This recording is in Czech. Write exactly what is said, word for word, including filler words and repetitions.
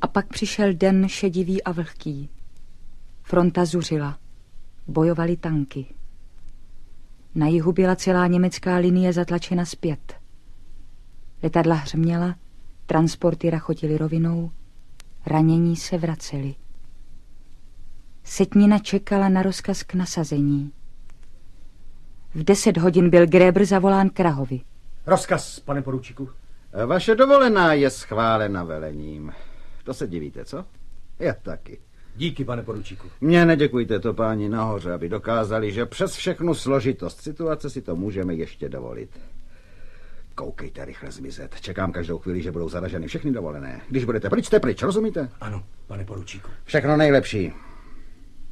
A pak přišel den šedivý a vlhký. Fronta zuřila. Bojovali tanky. Na jihu byla celá německá linie zatlačena zpět. Letadla hřměla, transporty rachotily rovinou, ranění se vraceli. Setnina čekala na rozkaz k nasazení. V deset hodin byl Gräber zavolán k Rahovi. Rozkaz, pane poručíku. Vaše dovolená je schválena velením. To se divíte, co? Já taky. Díky, pane poručíku. Mně neděkujte to, páni nahoře, aby dokázali, že přes všechnu složitost situace si to můžeme ještě dovolit. Koukejte rychle zmizet. Čekám každou chvíli, že budou zaraženy všechny dovolené. Když budete pryč, jste pryč, rozumíte? Ano, pane poručíku. Všechno nejlepší.